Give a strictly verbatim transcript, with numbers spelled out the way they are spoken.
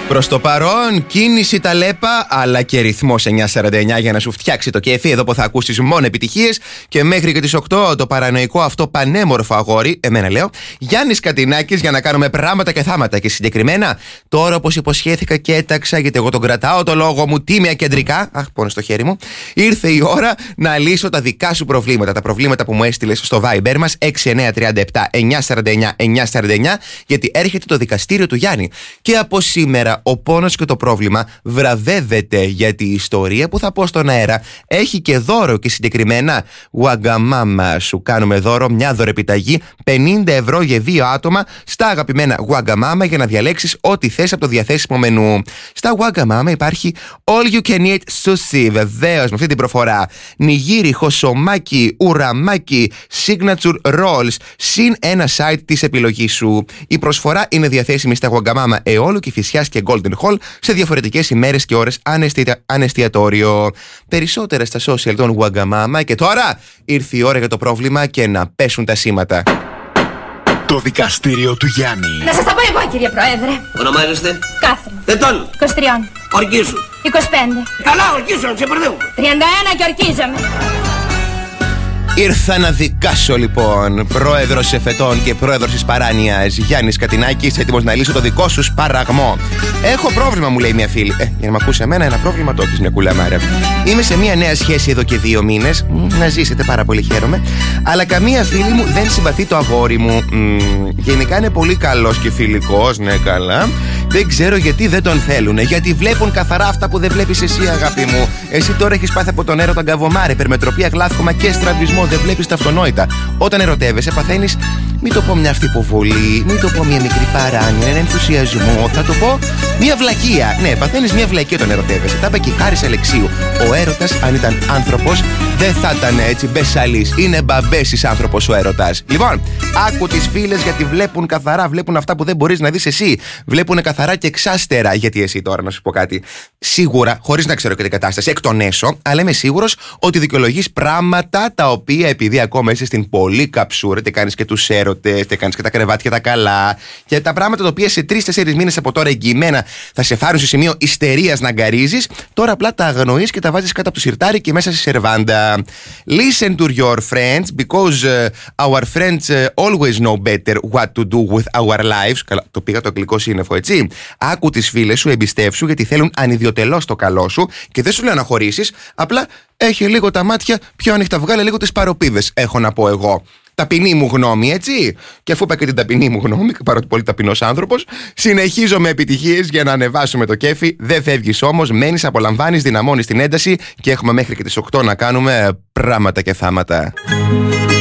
Προς το παρόν, κίνηση ταλέπα, αλλά και ρυθμός εννιά σαράντα εννιά για να σου φτιάξει το κέφι. Εδώ που θα ακούσεις μόνο επιτυχίες. Και μέχρι και τις οκτώ το παρανοϊκό αυτό πανέμορφο αγόρι, εμένα λέω, Γιάννης Κατινάκης, για να κάνουμε πράγματα και θάματα. Και συγκεκριμένα, τώρα όπως υποσχέθηκα και έταξα, γιατί εγώ τον κρατάω το λόγο μου τίμια κεντρικά. Αχ, πόνο στο χέρι μου. Ήρθε η ώρα να λύσω τα δικά σου προβλήματα. Τα προβλήματα που μου έστειλες στο Viber μας έξι εννιά τρία επτά εννιά σαράντα εννιά εννιά σαράντα εννιά, γιατί έρχεται το δικαστήριο του Γιάννη. Και από σήμερα ο πόνος και το πρόβλημα βραβεύεται, γιατί η ιστορία που θα πω στον αέρα έχει και δώρο, και συγκεκριμένα Wagamama. Σου κάνουμε δώρο μια δωρεπιταγή πενήντα ευρώ για δύο άτομα στα αγαπημένα Wagamama για να διαλέξεις ό,τι θες από το διαθέσιμο μενού. Στα Wagamama υπάρχει all you can eat sushi, βεβαίως με αυτή την προφορά. Νιγίρι, χωσομάκι, ουραμάκι, signature rolls, συν ένα site της επιλογής σου. Η προσφορά είναι διαθέσιμη στα Wagamama Εόλου, Κηφισιάς και Golden Hall σε διαφορετικές ημέρες και ώρες αν εστιατόριο. Περισσότερα στα social των Wagamama. Και τώρα ήρθε η ώρα για το πρόβλημα και να πέσουν τα σήματα. Το δικαστήριο του Γιάννη. Να σας τα πω εγώ, κύριε Πρόεδρε. Ονομάζεστε? Κάθριν. Ετών. είκοσι τρία. Ορκίσου. είκοσι πέντε. Καλά, ορκίσου, να ξεπερδεύουμε. τριάντα ένα και ορκίζομαι. Ήρθα να δικάσω λοιπόν. Πρόεδρος εφετών και πρόεδρος της παράνοιας, Γιάννης Κατινάκης, έτοιμος να λύσω το δικό σου σπαραγμό. Έχω πρόβλημα, μου λέει μια φίλη. Ε, για να μ' ακούσει εμένα, ένα πρόβλημα το έχεις, μια κουλαμάρα. Είμαι σε μια νέα σχέση εδώ και δύο μήνες. Να ζήσετε, πάρα πολύ χαίρομαι. Αλλά καμία φίλη μου δεν συμπαθεί το αγόρι μου. Μ, γενικά είναι πολύ καλός και φιλικός, ναι, καλά. Δεν ξέρω γιατί δεν τον θέλουνε. Γιατί βλέπουν καθαρά αυτά που δεν βλέπεις εσύ, αγάπη μου. Εσύ τώρα έχεις πάθει από τον έρωτα γκαβομάρι, υπερμετροπία, γλάθκωμα και στραβισμό. Δεν βλέπεις τα αυτονόητα. Όταν ερωτεύεσαι, παθαίνεις, μην το πω μια αυτή υποβολή, μην το πω μια μικρή παράνοια, έναν ενθουσιασμό. Θα το πω μια βλακεία. Ναι, παθαίνεις μια βλακεία όταν ερωτεύεσαι. Τα είπε και η Χάρης Αλεξίου. Ο έρωτας, αν ήταν άνθρωπος, δεν θα ήταν έτσι μπεσαλής. Είναι μπαμπέσης άνθρωπος ο έρωτας. Λοιπόν, άκου τις φίλες, γιατί βλέπουν καθαρά, βλέπουν αυτά που δεν μπορείς να δεις εσύ. Βλέπουν καθαρά και εξάστερα. Γιατί εσύ τώρα, να σου πω κάτι. Σίγουρα, χωρίς να ξέρω και την κατάσταση, εκ των έσω, αλλά είμαι σίγουρος ότι δικαιολογείς πράγματα τα οποία, επειδή ακόμα είσαι στην πολύ καψούρα, είτε κάνεις και τους έρωτες, είτε κάνεις και τα κρεβάτια τα καλά, και τα πράγματα τα οποία σε τρεις-τέσσερις μήνες από τώρα εγγυημένα θα σε φάρουν σε σημείο ιστερίας να γκαρίζεις, τώρα απλά τα αγνοείς και τα βάζεις κάτω από το σιρτάρι και μέσα στη σερβάντα. Listen to your friends, because uh, our friends uh, always know better what to do with our lives. Καλά, το πήγα το αγγλικό σύννεφο, έτσι. Άκου τις φίλες σου, εμπιστεύσου, γιατί θέλουν ανιδιοτελώς το καλό σου, και δεν σου λέω να χωρίσεις, απλά έχει λίγο τα μάτια πιο ανοιχτά, βγάλε λίγο τις παροπίδες, έχω να πω εγώ. Ταπεινή μου γνώμη, έτσι. Και αφού είπα και την ταπεινή μου γνώμη, παρότι πολύ ταπεινός άνθρωπος, συνεχίζω με επιτυχίες για να ανεβάσουμε το κέφι. Δεν φεύγεις όμως, μένεις, απολαμβάνεις, δυναμώνεις την ένταση, και έχουμε μέχρι και τις οκτώ να κάνουμε πράγματα και θάματα.